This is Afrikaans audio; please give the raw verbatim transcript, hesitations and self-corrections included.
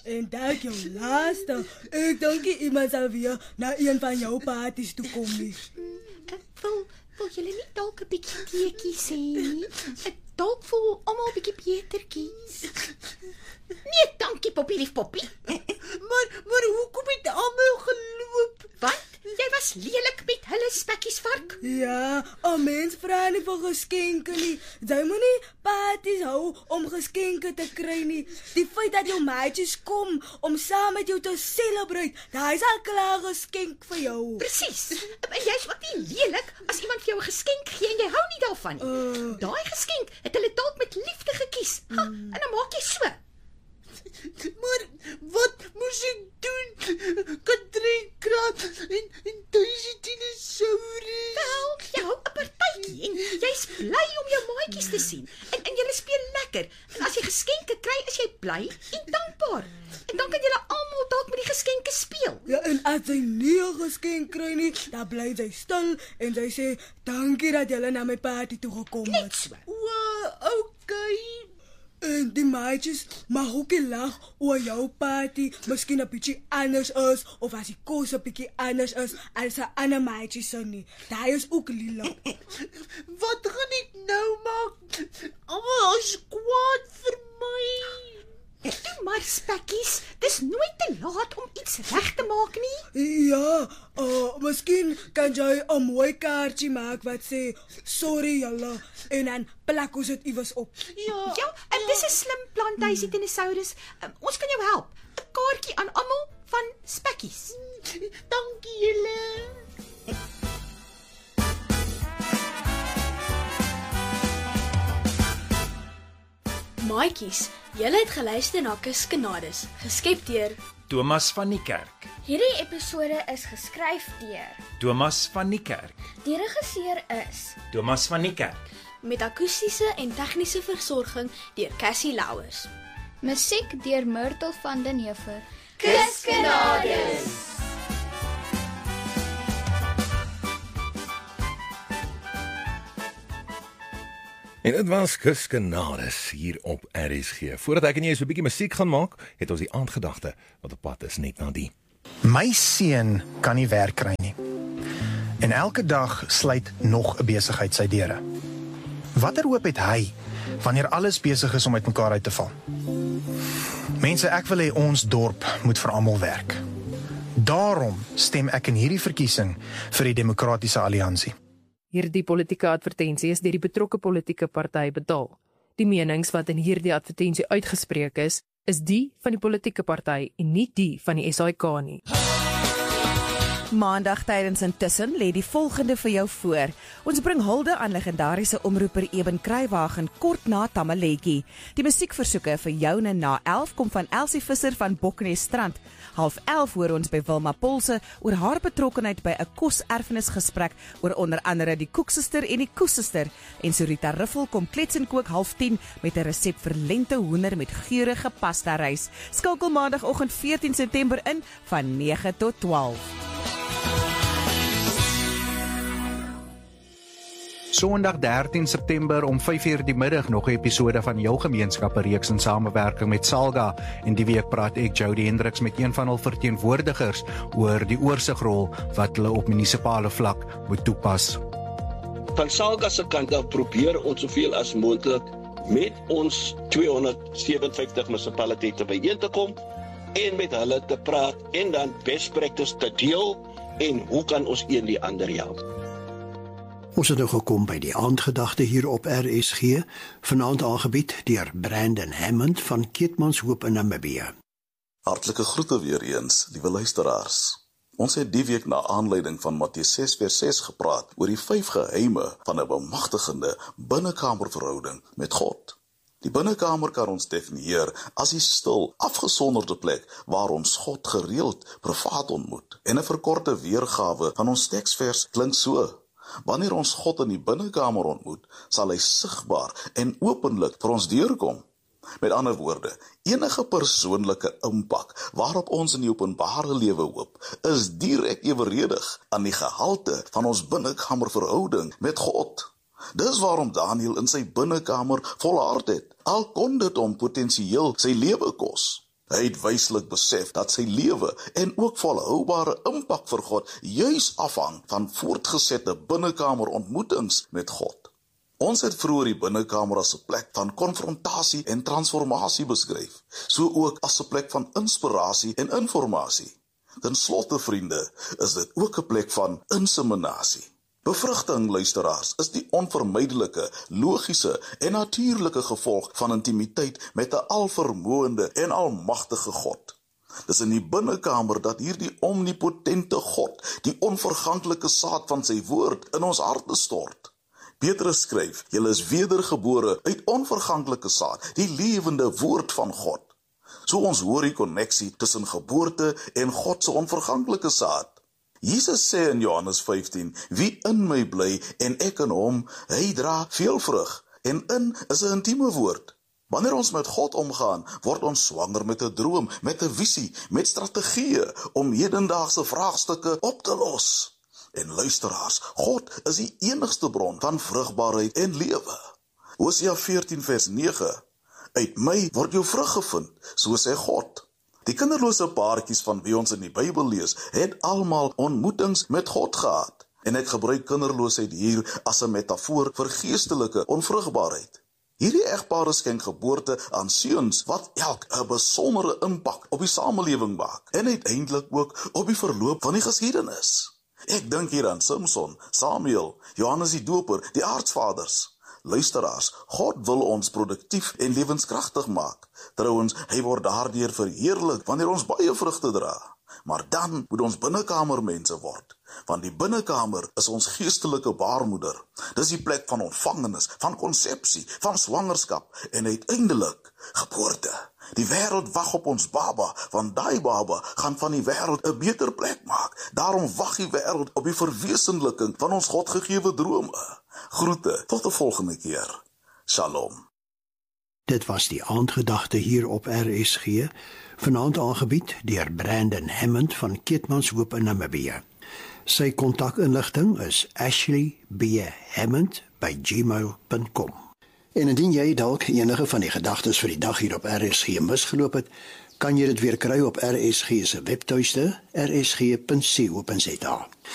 En dalk jou laaste. Ek dink nie iemand sal weer na een van jou parties toe kom nie. Ek wil, wil julle nie dalk 'n bietjie teetjies hê nie? Ek dalk voel almal 'n bietjie betertjies. Nee, dankie Poppie, lief Poppie. Maar, maar hoekom het almal geloop? Want jy was lelik met hulle spekkies vark. Ja, 'n mens vra nie vir geskenke nie. Jy moet nie parties hou om geskenke te kry nie. Die feit dat jou maatjies kom om saam met jou te celebrate, daai is al klaar geskenk vir jou. Presies. En jy's ook nie lelik as iemand vir jou 'n geskenk gee en jy hou nie daarvan nie. Uh, Daai geskenk het hulle dalk met liefde gekies. Ha, en dan maak jy so. Maar wat moes ek doen? Katrin kraat en, en duisend dinosaurus. Wel, jy hou 'n partytjie en jy's bly om jou maatjies te sien. En, en julle speel lekker. En as jy geskenke kry, is jy bly en dankbaar. En dan kan julle almal dalk met die geskenke speel. Ja, en as jy nie 'n geskenk kry nie, dan bly jy stil en jy sê, dankie dat julle na my party toe gekom het. Net so. Wow, okay. En die maatjies mag ook nie lag oor jou party miskien 'n bietjie anders is, of as die kos 'n bietjie anders is as 'n ander maatjies se nie. Daai is ook lief. Wat gaan ek nou maak? Almal is kwaad vir my. Toe maar spekkies, dis nooit te laat om iets reg te maak nie. Ja, uh, miskien kan jy 'n mooi kaartjie maak wat sê, sorry julle, en dan plak ons dit iewers op. Ja, Ja, en dis 'n slim plan, Daisy Dinosaurus. Um, ons kan jou help. 'n Kaartjie aan almal van spekkies. dankie julle. Maatjies, julle het geluister na Kuskenades, geskep deur Thomas van die Kerk. Hierdie episode is geskryf deur Thomas van die Kerk. Die regisseur is Thomas van die Kerk. met akoestiese en tegniese versorging deur Cassie Louwers. musiek deur Myrtle van den Heever. Kuskenades. En dit was Kuskenades hier op R S G. Voordat ek en jy so 'n bietjie musiek gaan maak, het ons die aandgedagte wat op pad is net na die. My seun kan nie werk kry nie. En elke dag sluit nog 'n besigheid sy deure. Watter hoop het hy wanneer alles besig is om uitmekaar uit te val? Mense, ek wil hê ons dorp moet vir almal werk. Daarom stem ek in hierdie verkiesing vir die Demokratiese Alliansie. Hierdie politieke advertensie is deur die betrokke politieke party betaal. Die menings wat in hierdie advertensie uitgespreek is, is die van die politieke party en nie die van die S A I K nie. Maandag tydens Intussen lê die volgende vir jou voor. Ons bring hulde aan legendariese omroeper Eben Kruiwagen kort na Tamaletjie. Die musiekversoeke vir joune na elf kom van Elsie Visser van Boknesstrand. Half elf hoor ons by Wilma Polse oor haar betrokkenheid by 'n koserfenisgesprek oor onder andere die Koeksuster en die Koesuster. En Sorita Riffel kom klets en kook half tien met 'n resep vir lente hoender met geurende pasta rys. Skakel maandagooggend veertien September in van nege tot twaalf. Sondag dertien September om vyf uur die middag nog 'n episode van jou gemeenskappe reeks in samewerking met Salga. En die week praat ek, Jody Hendriks, met een van hul verteenwoordigers oor die oorsigrol wat hulle op munisipale vlak moet toepas. Van Salga se kant af probeer ons soveel as moontlik met ons tweehonderdsewenvyftig munisipaliteite byeen te kom en met hulle te praat en dan best practice te deel en hoe kan ons een die ander help. Ons het nou gekom by die aandgedagte hier op R S G, vanaand aangebied deur Brandon Hammond van Keetmanshoop in Namibië. Hartlike groete weer eens, liewe luisteraars. Ons het die week na aanleiding van Matteus ses vers ses gepraat oor die vyf geheime van 'n bemagtigende binnekamerverhouding met God. Die binnekamer kan ons definieer as die stil, afgesonderde plek waar ons God gereeld privaat ontmoet. En 'n verkorte weergawe van ons teksvers klink so: wanneer ons God in die binnekamer ontmoet, sal hy sigbaar en openlik vir ons deurkom. Met ander woorde, enige persoonlike impak waarop ons in die openbare lewe hoop, is direk eweredig aan die gehalte van ons binnekamerverhouding met God. Dis waarom Daniël in sy binnekamer volhard het, al kon dit hom potensieel sy lewe kos. Hy het wyslik besef dat sy lewe en ook volhoubare impak vir God juis afhang van voortgesette binnekamer ontmoetings met God. Ons het vroeër die binnekamer as 'n plek van konfrontasie en transformasie beskryf, so ook as 'n plek van inspirasie en informasie. Ten slotte, vriende, is dit ook 'n plek van inseminasie. Bevrugting, luisteraars, is die onvermydelike, logiese en natuurlike gevolg van intimiteit met 'n alvermoënde en almagtige God. Dis in die binnekamer dat hierdie omnipotente God die onverganklike saad van sy woord in ons harte stort. Petrus skryf, julle is wedergebore uit onverganklike saad, die lewende woord van God. So ons hoor die konneksie tussen geboorte en God se onverganklike saad. Jesus sê in Johannes vyftien, wie in my bly en ek in hom, hy dra veel vrug, en in is 'n intieme woord. Wanneer ons met God omgaan, word ons swanger met 'n droom, met 'n visie, met strategieë om hedendaagse vraagstukke op te los. En luisteraars, God is die enigste bron van vrugbaarheid en lewe. Hosea veertien vers nege, uit my word jou vrug gevind, so sê God. Die kinderlose paartjies van wie ons in die Bybel lees, het almal ontmoetings met God gehad. En ek gebruik kinderloosheid hier as 'n metafoor vir geestelike onvrugbaarheid. Hierdie egpare skenk geboorte aan seuns wat elk 'n besondere impak op die samelewing maak en uiteindelik ook op die verloop van die geskiedenis. Ek dink hier aan Samson, Samuel, Johannes die Doper, die aartsvaders. Luisteraars, God wil ons produktief en lewenskragtig maak. Trouwens, hy word daardeur verheerlik wanneer ons baie vrugte dra. Maar dan moet ons binnekamermense word, want die binnekamer is ons geestelike baarmoeder. Dis die plek van ontvangenis, van konsepsie, van swangerskap en uiteindelik geboorte. Die wêreld wag op ons baba, want daai baba gaan van die wêreld 'n beter plek maak. Daarom wag die wêreld op die verwesenliking van ons Godgegewe drome. Groete, tot 'n volgende keer. Shalom. Dit was die aandgedagte hier op R S G, vanaand aangebied deur Brandon Hammond van Keetmanshoop in Namibië. Sy kontakinligting is ashley b hammond by gmail dot com. En indien jy dalk enige van die gedagtes vir die dag hier op R S G misgeloop het, kan jy dit weer kry op R S G se webtuiste, r s g punt co punt za.